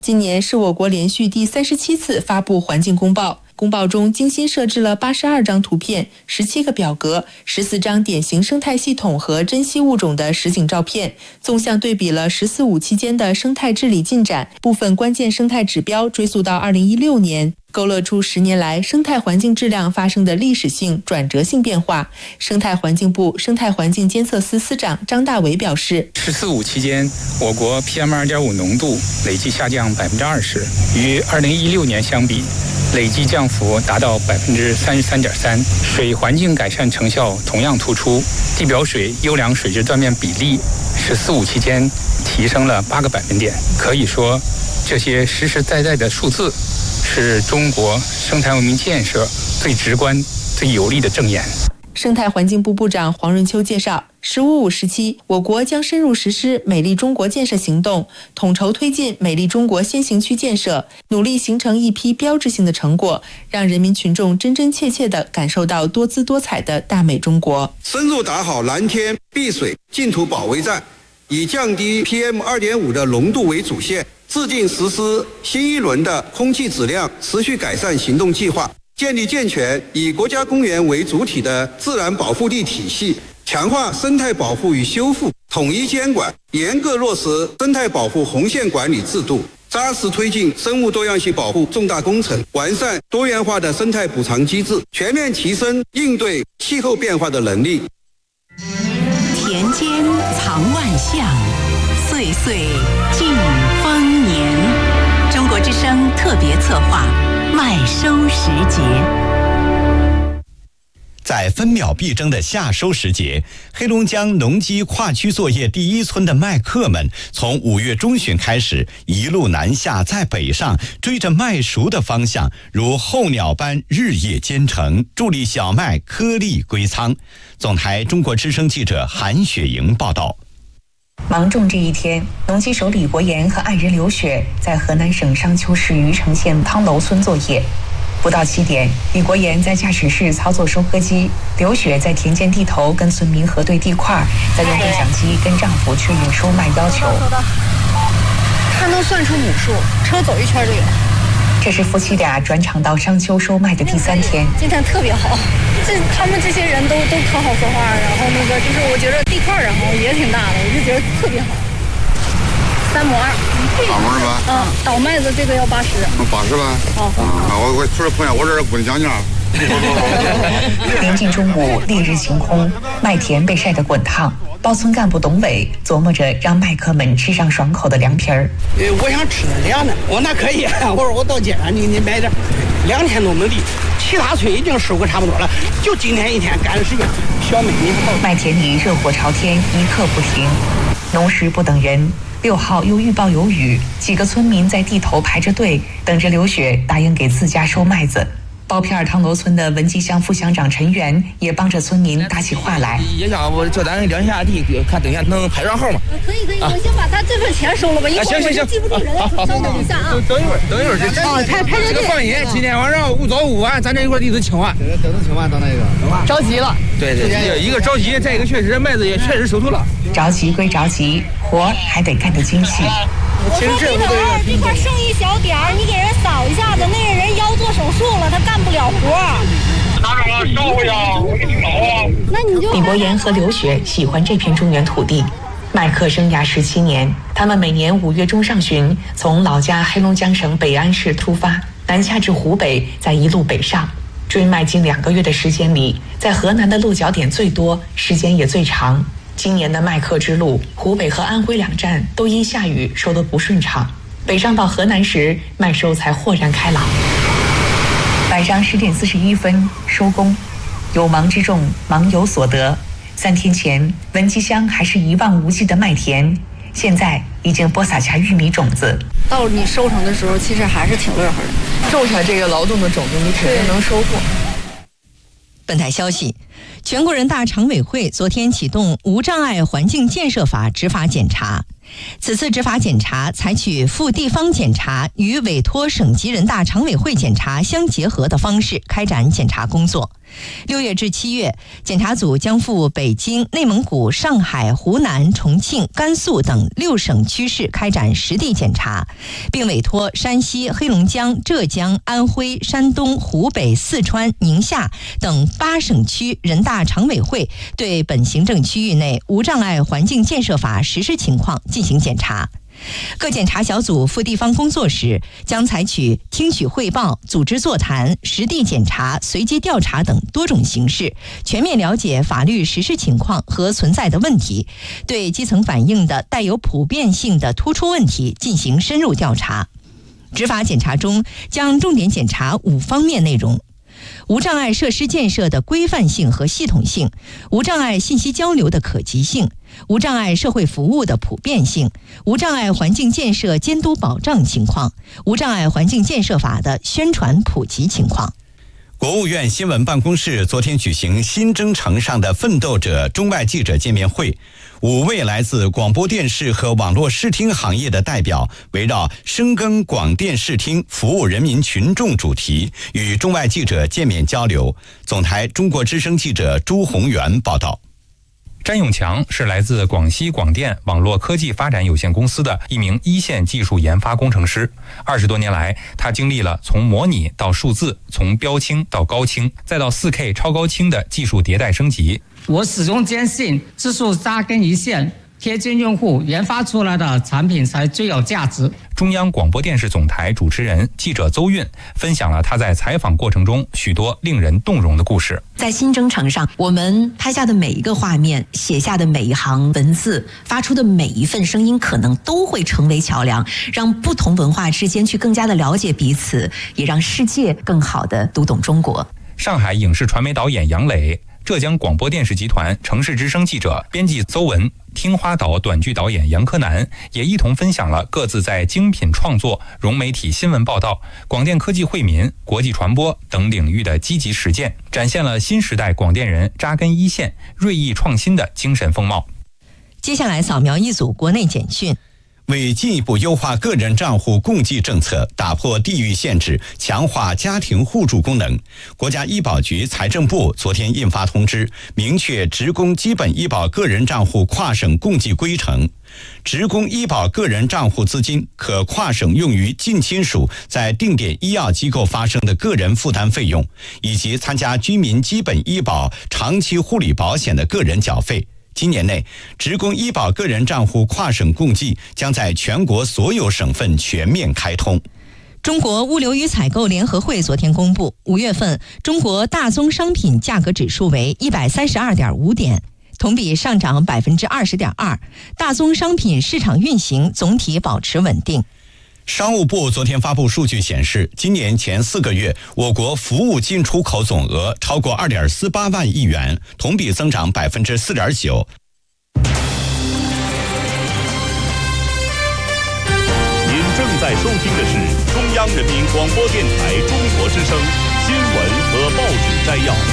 今年是我国连续第37次发布环境公报。公报中精心设置了82张图片、17个表格、14张典型生态系统和珍稀物种的实景照片，纵向对比了“十四五”期间的生态治理进展，部分关键生态指标追溯到2016年，勾勒出10年来生态环境质量发生的历史性、转折性变化。生态环境部生态环境监测司司长张大伟表示 ，“14·5”期间，我国 PM2.5 浓度累计下降20%，与2016年相比，累计降幅达到33.3%，水环境改善成效同样突出，地表水优良水质断面比例“14·5”期间提升了8个百分点。可以说，这些实实在在的数字是中国生态文明建设最直观、最有力的证言。 生态环境部部长黄润秋介绍，“15·5”时期，我国将深入实施美丽中国建设行动，统筹推进美丽中国先行区建设，努力形成一批标志性的成果，让人民群众真真切切地感受到多姿多彩的大美中国。 深入打好蓝天、碧水、净土保卫战，以降低 PM2.5 的浓度为主线，制定实施新一轮的空气质量持续改善行动计划，建立健全以国家公园为主体的自然保护地体系，强化生态保护与修复，统一监管，严格落实生态保护红线管理制度，扎实推进生物多样性保护重大工程，完善多元化的生态补偿机制，全面提升应对气候变化的能力。 田间藏万象，岁岁尽丰年。中国之声特别策划麦收时节。 在分秒必争的夏收时节，黑龙江农机跨区作业第1村的麦客们，从5月中旬开始，一路南下，再北上，追着麦熟的方向，如候鸟般日夜兼程，助力小麦颗粒归仓。总台中国之声记者韩雪莹报道。 芒种这一天，农机手李国岩和爱人刘雪在河南省商丘市虞城县汤楼村作业。不到7点，李国岩在驾驶室操作收割机，刘雪在田间地头跟村民核对地块，再用对讲机跟丈夫确认收麦要求。 他能算出亩数，车走一圈就有。 这是夫妻俩转场到商丘收麦的第3天。 今天特别好，他们这些人都可好说话，然后就是我觉得地块然后也挺大的，我就觉得特别好。3亩2。 2亩是吧？ 倒麦子这个要80。 80吧？我出来碰见我这姑娘讲讲。 临近中午，烈日晴空，麦田被晒得滚烫。包村干部董伟琢磨着让麦客们吃上爽口的凉皮儿。 我想吃凉的，我那可以。我说我到街上你买点，2天都没地，其他村已经收割差不多了，就今天1天赶的时间。小妹你到麦田里热火朝天，一刻不停。农时不等人，6号又预报有雨，几个村民在地头排着队，等着刘雪答应给自家收麦子。包皮尔汤楼村的文集乡副乡长陈元也帮着村民打起话来。 也想我叫咱量下地，看等下能排上号吗？ 可以，我先把他这份钱收了吧，一会儿我就记不住人。稍等一下啊。 等一会儿排这个放心，今天晚上5早5晚，咱这一块地都清完。 都清完到那个。 着急了。 对，一个着急，再一个确实麦子也确实收透了。 着急归着急，活还得干得精细。 我说地头这块剩一小点儿，你给人扫一下子，那个人腰做手术了，他干不了活。 拿着了，烧回去啊！我给你扫啊。 那你就。 李国岩和刘雪喜欢这片中原土地，麦客生涯17年，他们每年5月中上旬从老家黑龙江省北安市出发，南下至湖北，再一路北上，追麦近2个月的时间里，在河南的落脚点最多，时间也最长。今年的麦客之路，湖北和安徽2站都因下雨收得不顺畅，北上到河南时，麦收才豁然开朗。晚上10点41分收工，有忙之众，忙有所得。3天前，文集乡还是一望无际的麦田，现在已经播撒下玉米种子。 到你收成的时候，其实还是挺乐呵的。 种下这个劳动的种子，你肯定能收获。 本台消息，全国人大常委会昨天启动无障碍环境建设法执法检查。 此次执法检查采取赴地方检查与委托省级人大常委会检查相结合的方式开展检查工作。6月至7月，检查组将赴北京、内蒙古、上海、湖南、重庆、甘肃等6省区市开展实地检查，并委托山西、黑龙江、浙江、安徽、山东、湖北、四川、宁夏等8省区人大常委会对本行政区域内无障碍环境建设法实施情况进行检查。各检查小组赴地方工作时，将采取听取汇报、组织座谈、实地检查、随机调查等多种形式，全面了解法律实施情况和存在的问题，对基层反映的带有普遍性的突出问题进行深入调查。执法检查中将重点检查5方面内容：无障碍设施建设的规范性和系统性，无障碍信息交流的可及性，无障碍社会服务的普遍性，无障碍环境建设监督保障情况，无障碍环境建设法的宣传普及情况。 国务院新闻办公室昨天举行新征程上的奋斗者中外记者见面会，5位来自广播电视和网络视听行业的代表围绕深耕广电视听服务人民群众主题与中外记者见面交流。总台中国之声记者朱宏元报道。 詹永强是来自广西广电网络科技发展有限公司的一名一线技术研发工程师。20多年来，他经历了从模拟到数字，从标清到高清，再到 4K 超高清的技术迭代升级。 我始终坚信，技术扎根一线，贴近用户，研发出来的产品才最有价值。 中央广播电视总台主持人记者邹韵分享了他在采访过程中许多令人动容的故事。 在新征程上，我们拍下的每一个画面，写下的每一行文字，发出的每一份声音，可能都会成为桥梁，让不同文化之间去更加的了解彼此，也让世界更好的读懂中国。 上海影视传媒导演杨磊，浙江广播电视集团城市之声记者编辑邹文，听花岛短剧导演杨柯南也一同分享了各自在精品创作、融媒体新闻报道、广电科技惠民、国际传播等领域的积极实践，展现了新时代广电人扎根一线、锐意创新的精神风貌。 接下来扫描一组国内简讯。 为进一步优化个人账户共计政策，打破地域限制，强化家庭互助功能，国家医保局、财政部昨天印发通知，明确职工基本医保个人账户跨省共计规程。职工医保个人账户资金可跨省用于近亲属在定点医药机构发生的个人负担费用，以及参加居民基本医保长期护理保险的个人缴费。今年内，职工医保个人账户跨省共计将在全国所有省份全面开通。 中国物流与采购联合会昨天公布，5月份中国大宗商品价格指数为132.5点，同比上涨20.2%，大宗商品市场运行总体保持稳定。 商务部昨天发布数据显示，今年前4个月，我国服务进出口总额超过2.48万亿元，同比增长4.9%。 您正在收听的是中央人民广播电台中国之声新闻和报纸摘要。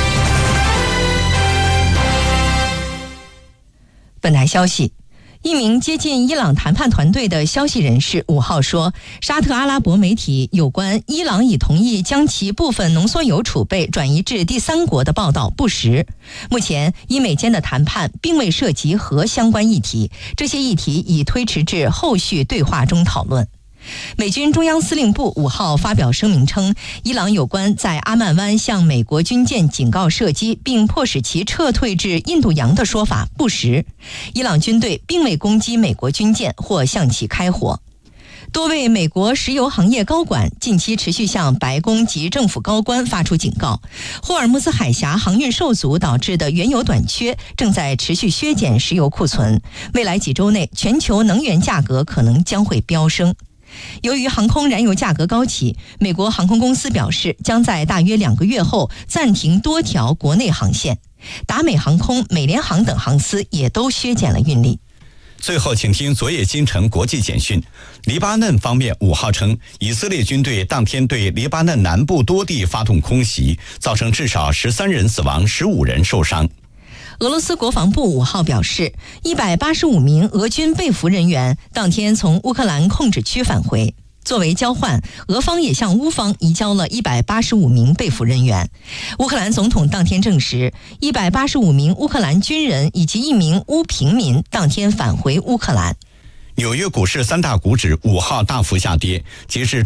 本台消息。一名接近伊朗谈判团队的消息人士5号说，沙特阿拉伯媒体有关伊朗已同意将其部分浓缩铀储备转移至第三国的报道不实。目前，伊美间的谈判并未涉及核相关议题，这些议题已推迟至后续对话中讨论。美军中央司令部5号发表声明称，伊朗有关在阿曼湾向美国军舰警告射击并迫使其撤退至印度洋的说法不实，伊朗军队并未攻击美国军舰或向其开火。多位美国石油行业高管近期持续向白宫及政府高官发出警告，霍尔木兹海峡航运受阻导致的原油短缺正在持续削减石油库存，未来几周内全球能源价格可能将会飙升。由于航空燃油价格高企，美国航空公司表示将在大约2个月后暂停多条国内航线，达美航空、美联航等航司也都削减了运力。 最后请听昨夜今晨国际简讯。黎巴嫩方面5号称，以色列军队当天对黎巴嫩南部多地发动空袭，造成至少13人死亡，15人受伤。 俄罗斯国防部5号表示，185名俄军被俘人员当天从乌克兰控制区返回。作为交换，俄方也向乌方移交了185名被俘人员。乌克兰总统当天证实，185名乌克兰军人以及1名乌平民当天返回乌克兰。 纽约股市3大股指5号大幅下跌，截至